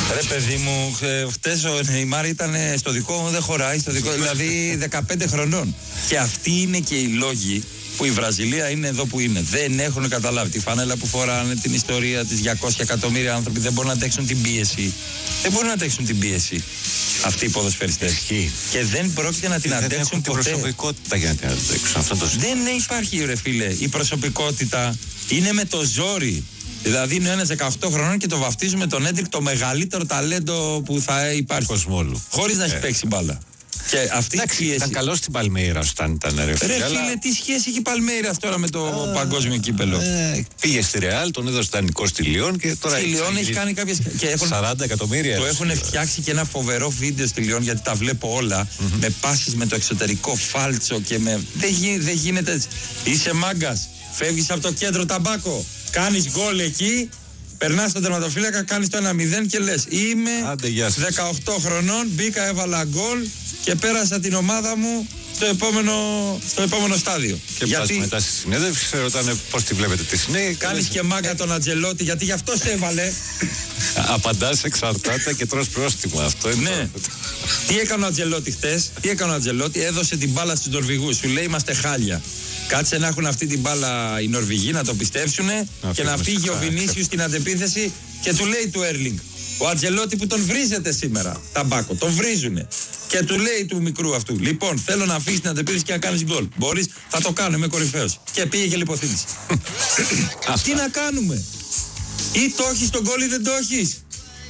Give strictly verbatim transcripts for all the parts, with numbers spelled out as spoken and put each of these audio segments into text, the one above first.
Ρε παιδί μου, χτες ο Νεϊμάρ ήταν στο δικό μου, δεν χωράει, στο δικό, δηλαδή δεκαπέντε χρονών. Και αυτοί είναι και οι λόγοι που η Βραζιλία είναι εδώ που είναι. Δεν έχουν καταλάβει τη φανέλα που φοράνε, την ιστορία της, διακόσια εκατομμύρια άνθρωποι δεν μπορούν να αντέξουν την πίεση. Δεν μπορούν να αντέξουν την πίεση αυτοί οι ποδοσφαιριστές. Και δεν πρόκειται να την αντέξουν δεν ποτέ. Την προσωπικότητα για να την αντέξουν. Αυτό το δεν υπάρχει, ρε φίλε. Η προσωπικότητα είναι με το ζόρι. Δηλαδή είναι ένας δεκαοκτώ χρονών και το βαφτίζουμε τον Έντρικ το μεγαλύτερο ταλέντο που θα υπάρχει. Κοσμόλου. Χωρίς να έχει ε. παίξει μπάλα. Και αυτή Εντάξει, η πίεση... ήταν καλό στην Παλμέιρα όταν ήταν ρε φίλε. Ρε φίλε, τι σχέση έχει η Παλμέιρα τώρα με το α, παγκόσμιο κύπελο. Ε, πήγε στη Ρεάλ, τον έδωσε δανεικό στη Λιόν και τώρα. Στη Λιόν έχει κάνει κάποιες. σαράντα εκατομμύρια. Το έχουν φτιάξει και ένα φοβερό βίντεο στη Λιόν γιατί τα βλέπω όλα. Mm-hmm. Με πάσεις με το εξωτερικό φάλτσο και με. Δεν, γι... δεν γίνεται έτσι. Είσαι μάγκας. Φεύγεις από το κέντρο ταμπάκο. Κάνεις γκολ εκεί. Περνάς στον τερματοφύλακα, κάνεις το ένα μηδέν και λες είμαι Άντε, δεκαοκτώ χρονών, μπήκα, έβαλα γκολ και πέρασα την ομάδα μου στο επόμενο, στο επόμενο στάδιο. Και γιατί μετά στη συνέντευξη, σε ρωτάνε πώς τη βλέπετε τη συνέντευξη. Κάνεις και μάγκα τον Αντζελότη, γιατί γι' αυτό σε έβαλε. Απαντάς εξαρτάται και τρως πρόστιμο. Αυτό είναι. Ναι. Τι έκανε ο Αντζελότη χτες, τι έκανε ο Αντζελότη, έδωσε την μπάλα στους Νορβηγούς. Σου λέει είμαστε χάλια. Κάτσε να έχουν αυτή την μπάλα οι Νορβηγοί, να το πιστέψουνε να και να φύγει χά, ο Βινίσιους στην αντεπίθεση και του λέει του Έρλινγκ. Ο Αντζελότη που τον βρίζετε σήμερα, ταμπάκο, τον βρίζουνε. Και του λέει του μικρού αυτού, λοιπόν, θέλω να φύγεις στην αντεπίθεση και να κάνεις γκολ. Μπορείς, θα το κάνω, είμαι κορυφαίος. Και πήγε και λιποθύμησε. Τι να κάνουμε, ή το έχεις τον γκολ ή δεν το έχεις.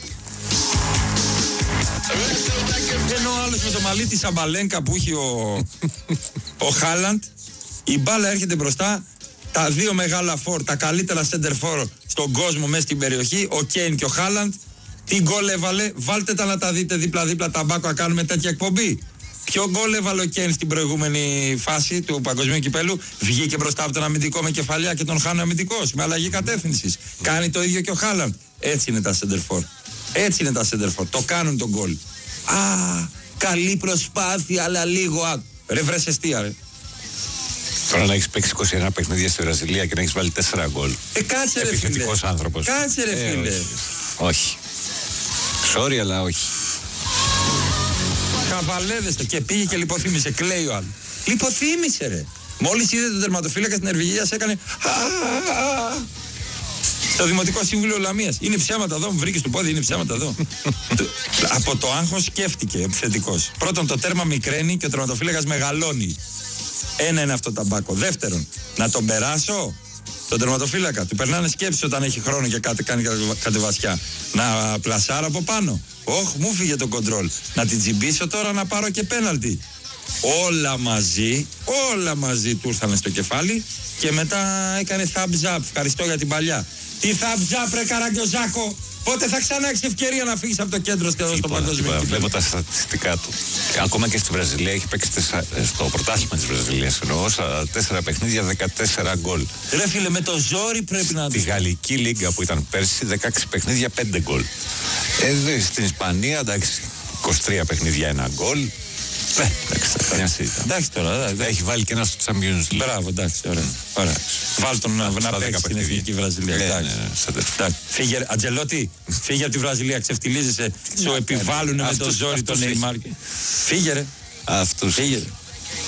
Ενώ ο άλλος με το μαλλί της Σαμπαλένκα που έχει ο, ο Χάλαντ. Η μπάλα έρχεται μπροστά, τα δύο μεγάλα φόρ, τα καλύτερα center for στον κόσμο μέσα στην περιοχή, ο Κέιν και ο Χάλαντ. Τι γκολ έβαλε, βάλτε τα να τα δείτε δίπλα-δίπλα ταμπάκο να κάνουμε τέτοια εκπομπή. Ποιο γκολ έβαλε ο Κέιν στην προηγούμενη φάση του παγκοσμίου κυπέλου, βγήκε μπροστά από τον αμυντικό με κεφαλιά και τον χάνει ο αμυντικός με αλλαγή κατεύθυνσης. Κάνει το ίδιο και ο Χάλαντ. Έτσι είναι τα center for. Έτσι είναι τα center for. Το κάνουν τον γκολ. Α, καλή προσπάθεια, αλλά λίγο. Α, ρε βρες εστία, ρε. Τώρα να έχεις παίξει είκοσι ένα παιχνίδια στη Βραζιλία και να έχεις βάλει τέσσερα γκολ. Ε, κάτσε ρε φίλε. Επιθετικός άνθρωπος. Κάτσε ρε ε, φίλε. Όχι. όχι. Sorry, αλλά όχι. Καβαλέδεστε και πήγε και λιποθύμησε. Κλαίει ο άλλος. Λιποθύμησε ρε. Μόλις είδε τον τερματοφύλακα στην Νορβηγία έκανε. Στο Δημοτικό Σύμβουλο Λαμίας. Είναι ψέματα εδώ, μου βρήκε το πόδι, είναι ψέματα εδώ. Από το άγχος σκέφτηκε επιθετικός. Πρώτον, το τέρμα μικραίνει και ο τερματοφύλακας μεγαλώνει. Ένα είναι αυτό ταμπάκο. Δεύτερον, να τον περάσω τον τερματοφύλακα. Του περνάνε σκέψεις όταν έχει χρόνο και κάτι κάνει κατεβασιά. Να πλασάρω από πάνω. Όχ, μου φύγε το κοντρόλ. Να την τσιμπήσω τώρα να πάρω και πέναλτι. Όλα μαζί, όλα μαζί του ήρθανε στο κεφάλι και μετά έκανε thumbs up. Ευχαριστώ για την παλιά. Τι thumbs up, ρε Καραγκιόζάκο! Πότε θα ξανά έχεις ευκαιρία να φύγεις από το κέντρο και εδώ στο παγκόσμιο κύπελλο. Βλέπω τα στατιστικά του. Ακόμα και στη Βραζιλία έχει παίξει τεσσα... στο πρωτάθλημα της Βραζιλίας. Εννοώ τέσσερα παιχνίδια, δεκατέσσερα γκολ. Ρε φίλε, με το ζόρι πρέπει να. Στη Γαλλική Λίγκα που ήταν πέρσι, δεκαέξι παιχνίδια, πέντε γκολ. Ε, στην Ισπανία, εντάξει, είκοσι τρία παιχνίδια, ένα γκολ. Ναι, εντάξει, εντάξει τώρα. Έχει βάλει και ένα στο Champions League. Μπράβο, εντάξει, ωραία. ωραία. Βάλ τον να, να παίξει στην Εθνική Βραζιλία. Ναι, ναι, ναι, φύγε, Αντζελότη, φύγε από τη Βραζιλία, ξεφτιλίζεσαι. Σου επιβάλλουν με το ζόρι τον Νεϊμάρ. Φύγε ρε. Αυτούς. Φύγε.